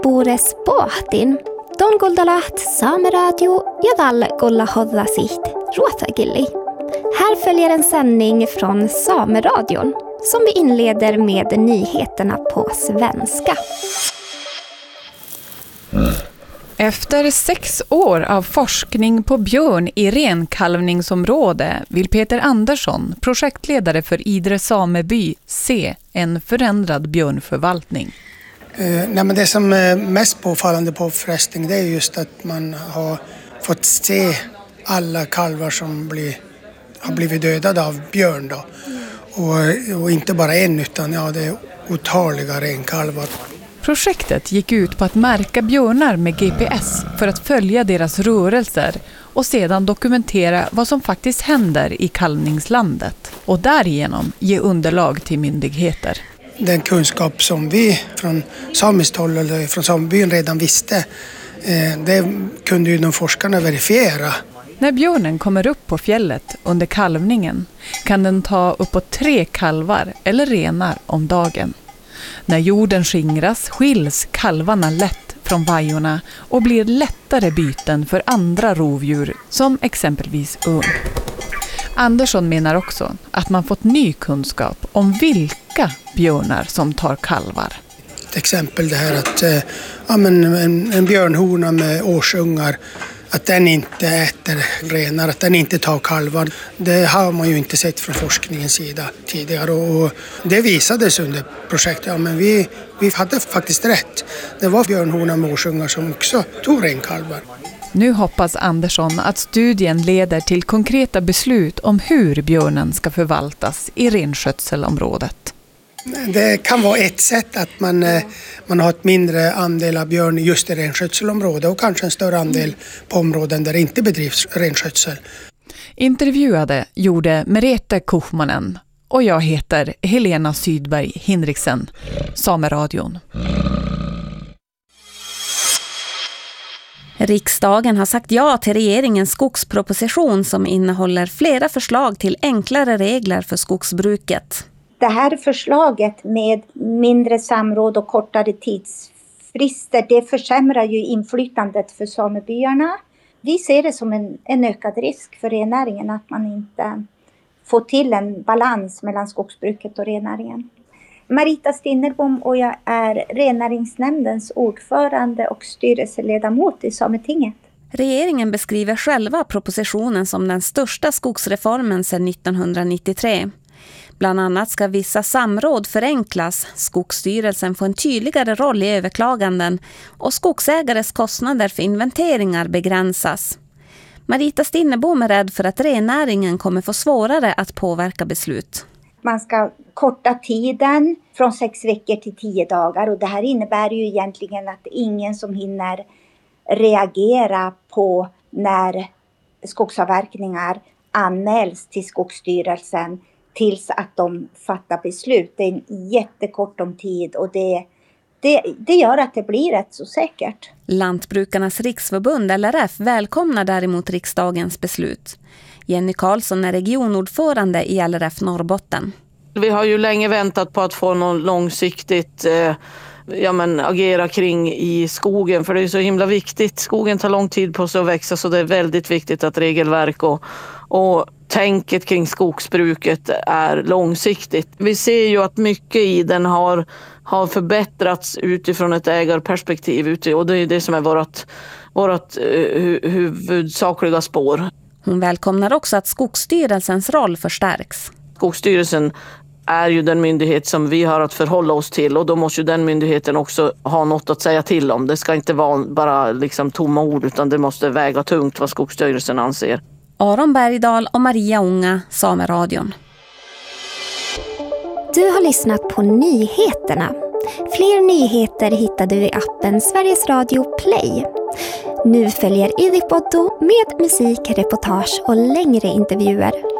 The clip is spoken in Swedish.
Bores pohtin. Ton kuultalaht Saameradio ja tällä kuulla hodda siht ruotagilli. Här följer en sändning från Saameradion som vi inleder med nyheterna på svenska. Efter 6 år av forskning på björn i renkalvningsområde vill Peter Andersson, projektledare för Idre sameby, se en förändrad björnförvaltning. Nej, men det som är mest påfallande på förresten, det är just att man har fått se alla kalvar som har blivit dödade av björn då. Och inte bara en utan det är otaliga renkalvar. Projektet gick ut på att märka björnar med GPS för att följa deras rörelser och sedan dokumentera vad som faktiskt händer i kalvningslandet och därigenom ge underlag till myndigheter. Den kunskap som vi från samiskt håll eller från samebyn redan visste, det kunde ju de forskarna verifiera. När björnen kommer upp på fjället under kalvningen kan den ta uppåt 3 kalvar eller renar om dagen. När jorden skingras skiljs kalvarna lätt från vajorna och blir lättare byten för andra rovdjur som exempelvis örn. Andersson menar också att man fått ny kunskap om vilka björnar som tar kalvar. Till exempel det här att en björnhona med årsungar, att den inte äter renar, att den inte tar kalvar. Det har man ju inte sett från forskningens sida tidigare och det visades under projektet. Ja, men vi hade faktiskt rätt. Det var björnhona med årsungar som också tog renkalvar. Nu hoppas Andersson att studien leder till konkreta beslut om hur björnen ska förvaltas i renskötselområdet. Det kan vara ett sätt att man har ett mindre andel av björn just i renskötselområdet och kanske en större andel på områden där det inte bedrivs renskötsel. Intervjuade gjorde Merete Kuchmanen och jag heter Helena Sydberg Hinriksen, Saameradion. Riksdagen har sagt ja till regeringens skogsproposition som innehåller flera förslag till enklare regler för skogsbruket. Det här förslaget med mindre samråd och kortare tidsfrister, det försämrar ju inflytandet för samebyarna. Vi ser det som en ökad risk för rennäringen att man inte får till en balans mellan skogsbruket och rennäringen. Marita Stinnerbom och jag är rennäringsnämndens ordförande och styrelseledamot i Sametinget. Regeringen beskriver själva propositionen som den största skogsreformen sedan 1993. Bland annat ska vissa samråd förenklas, Skogsstyrelsen får en tydligare roll i överklaganden och skogsägares kostnader för inventeringar begränsas. Marita Stinnerbom är rädd för att rennäringen kommer få svårare att påverka beslut. Man ska korta tiden från 6 veckor till 10 dagar och det här innebär ju egentligen att ingen som hinner reagera på när skogsavverkningar anmäls till Skogsstyrelsen tills att de fattar beslut. Det är en jättekort om tid och det gör att det blir rätt så säkert. Lantbrukarnas riksförbund LRF välkomnar däremot riksdagens beslut. Jenny Karlsson är regionordförande i LRF Norrbotten. Vi har ju länge väntat på att få någon långsiktigt agera kring i skogen, för det är så himla viktigt. Skogen tar lång tid på sig att växa, så det är väldigt viktigt att regelverk och tänket kring skogsbruket är långsiktigt. Vi ser ju att mycket i den har förbättrats utifrån ett ägarperspektiv och det är det som är vårt huvudsakliga spår. Hon välkomnar också att Skogsstyrelsens roll förstärks. Skogsstyrelsen är ju den myndighet som vi har att förhålla oss till och då måste ju den myndigheten också ha något att säga till om. Det ska inte vara bara tomma ord utan det måste väga tungt vad Skogsstyrelsen anser. Aron Bergdahl och Maria Unga, Saameradion. Du har lyssnat på nyheterna. Fler nyheter hittar du i appen Sveriges Radio Play. Nu följer Idipoddo med musik, reportage och längre intervjuer.